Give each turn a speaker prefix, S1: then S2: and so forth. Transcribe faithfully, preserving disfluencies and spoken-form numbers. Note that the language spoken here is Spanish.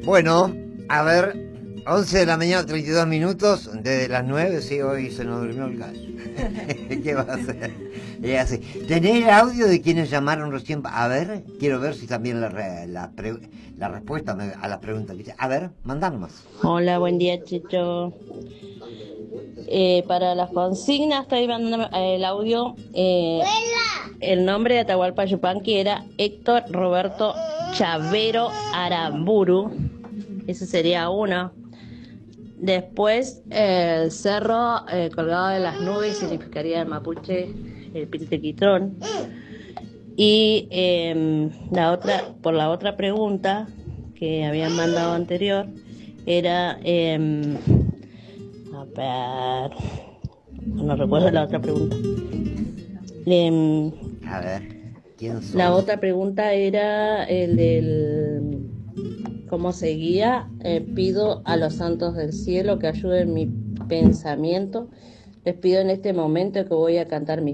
S1: Bueno, a ver, once de la mañana, treinta y dos minutos, desde las nueve, sí, hoy se nos durmió el gallo. ¿Qué va a hacer? Es así. ¿Tenés el audio de quienes llamaron recién? A ver, quiero ver si también la, re- la, pre- la respuesta me- a la pregunta. que hice. A ver, mandá nomás.
S2: Hola, buen día, Chicho. Eh, para las consignas estoy mandando el audio. Eh, el nombre de Atahualpa Yupanqui era Héctor Roberto Chavero Aramburu. Ese sería uno. Después, eh, el cerro eh, colgado de las nubes significaría en mapuche el Piltequitrón. Y eh, la otra, por la otra pregunta que habían mandado anterior, era, eh, a ver, no recuerdo la otra pregunta. Eh,
S1: A ver, ¿quién
S2: la
S1: son?
S2: otra pregunta era el del cómo seguía. Eh, pido a los santos del cielo que ayuden mi pensamiento. Les pido en este momento que voy a cantar mi